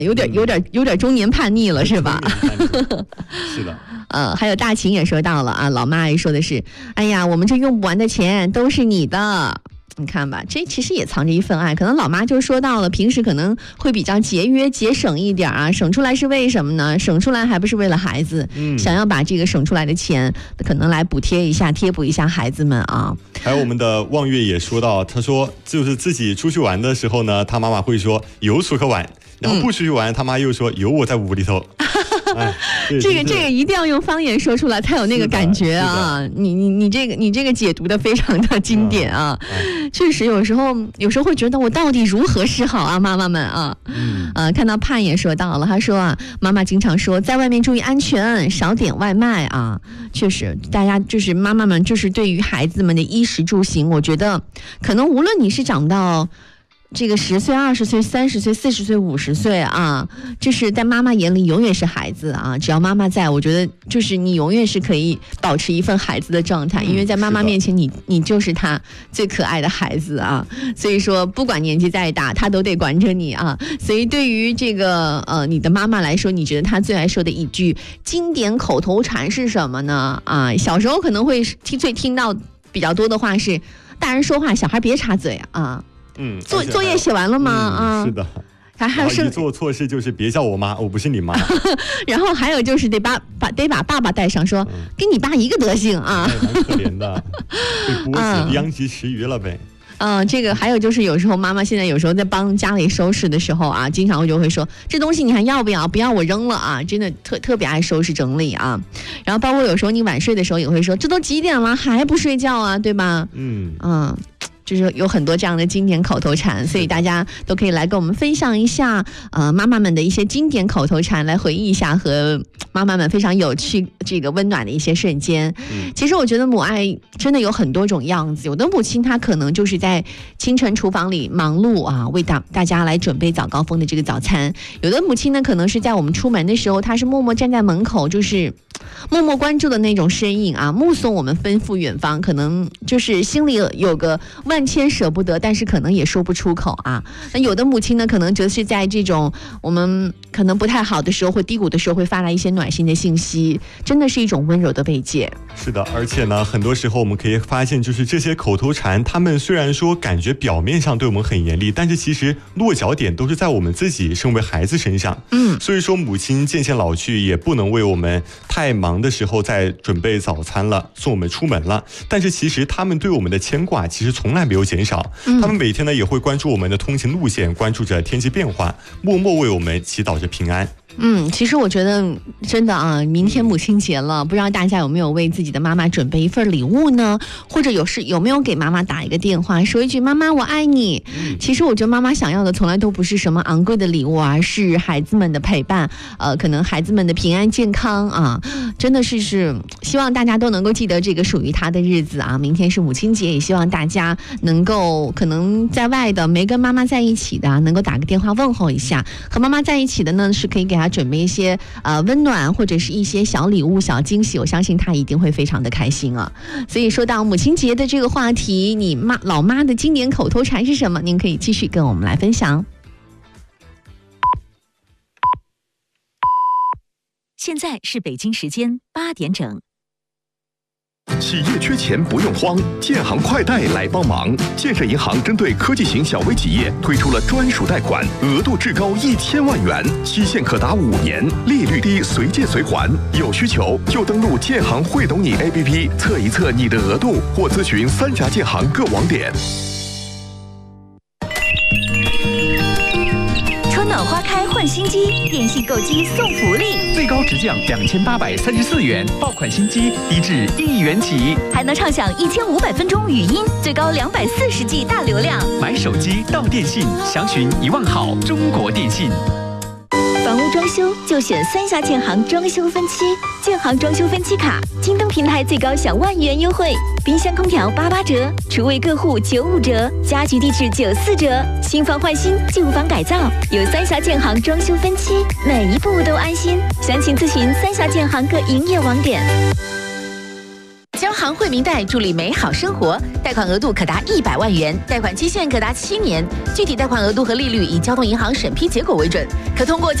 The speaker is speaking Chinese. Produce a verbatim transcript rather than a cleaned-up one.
有点有点有点中年叛逆了，是吧？ 是的。 呃，还有大秦也说到了啊，老妈阿姨说的是，哎呀，我们这用不完的钱都是你的。你看吧，这其实也藏着一份爱。可能老妈就说到了，平时可能会比较节约节省一点啊，省出来是为什么呢？省出来还不是为了孩子，嗯，想要把这个省出来的钱可能来补贴一下，贴补一下孩子们啊。 还有我们的望月也说到，他说就是自己出去玩的时候呢，他妈妈会说有出去玩，然后不出去玩，嗯、他妈又说有我在屋里头。哎、 这个这个一定要用方言说出来才有那个感觉啊！你你你这个你这个解读的非常的经典啊！嗯嗯、确实有时候有时候会觉得我到底如何是好啊，妈妈们啊！嗯，呃，看到盼也说到了，他说啊，妈妈经常说在外面注意安全，少点外卖啊。确实，大家就是妈妈们，就是对于孩子们的衣食住行，我觉得可能无论你是长到这个十岁、二十岁、三十岁、四十岁、五十岁啊，就是在妈妈眼里永远是孩子啊。只要妈妈在，我觉得就是你永远是可以保持一份孩子的状态，因为在妈妈面前你，你你就是他最可爱的孩子啊。所以说，不管年纪再大，他都得管着你啊。所以对于这个呃你的妈妈来说，你觉得她最爱说的一句经典口头禅是什么呢？啊，小时候可能会听最听到比较多的话是，大人说话，小孩别插嘴啊。 嗯， 作作业写完了吗？啊、 嗯，是的。 还还有一做错事就是别叫我妈，我不是你妈。 然后还有就是得把把得把爸爸带上，说、嗯、跟你爸一个德行啊。 蛮可怜的，被剥削殃及池鱼了呗。 嗯、呃，这个还有就是有时候妈妈现在有时候在帮家里收拾的时候啊，经常就会说这东西你还要不要？不要我扔了啊！真的特特别爱收拾整理啊。然后包括有时候你晚睡的时候也会说，这都几点了还不睡觉啊？对吧？嗯嗯。就是有很多这样的经典口头禅，所以大家都可以来跟我们分享一下，呃，妈妈们的一些经典口头禅，来回忆一下和妈妈们非常有趣、这个温暖的一些瞬间。嗯、其实我觉得母爱真的有很多种样子，有的母亲她可能就是在清晨厨房里忙碌啊，为大大家来准备早高峰的这个早餐；有的母亲呢，可能是在我们出门的时候，她是默默站在门口，就是默默关注的那种身影啊，目送我们奔赴远方，可能就是心里有个万千舍不得，但是可能也说不出口啊。那有的母亲呢，可能则是在这种我们可能不太好的时候或低谷的时候，会发来一些暖心的信息，真的是一种温柔的慰藉。 是的，而且呢，很多时候我们可以发现，就是这些口头禅，他们虽然说感觉表面上对我们很严厉，但是其实落脚点都是在我们自己身为孩子身上。嗯，所以说母亲渐渐老去，也不能为我们太忙的时候在准备早餐了，送我们出门了。但是其实他们对我们的牵挂，其实从来没有减少。他们每天呢也会关注我们的通勤路线，关注着天气变化，默默为我们祈祷着平安。 嗯，其实我觉得真的啊，明天母亲节了，不知道大家有没有为自己的妈妈准备一份礼物呢？或者有是有没有给妈妈打一个电话，说一句妈妈我爱你？嗯、其实我觉得妈妈想要的从来都不是什么昂贵的礼物，而是孩子们的陪伴，呃，可能孩子们的平安健康啊，真的是是希望大家都能够记得这个属于她的日子啊。明天是母亲节，也希望大家能够可能在外的没跟妈妈在一起的，能够打个电话问候一下；和妈妈在一起的呢，是可以给她准备一些呃温暖或者是一些小礼物、小惊喜，我相信她一定会非常的开心啊。所以说到母亲节的这个话题，你妈老妈的经典口头禅是什么？您可以继续跟我们来分享。 现在是北京时间八点整。 企业缺钱不用慌，建行快贷来帮忙。建设银行针对科技型小微企业推出了专属贷款，额度至高一千万元，期限可达五年，利率低，随借随还。有需求就登录建行会懂你 A P P 测一测你的额度，或咨询三家建行各网点。 春暖花开换新机，电信购机送福利， 最高直降两千八百三十四元，爆款新机低至一元起， 还能畅享一千五百分钟语音，最高两百四十 G 大流量。 买手机到电信，详询一万好中国电信。 房屋装修就选三峡建行装修分期，建行装修分期卡，京东平台最高享万元优惠，冰箱空调八八折，厨卫各户九五折，家居地质九四折，新房换新，旧房改造，有三峡建行装修分期，每一步都安心。详情咨询三峡建行各营业网点。 江行惠民贷助力美好生活，贷款额度可达一百万元，贷款期限可达七年，具体贷款额度和利率以交通银行审批结果为准，可通过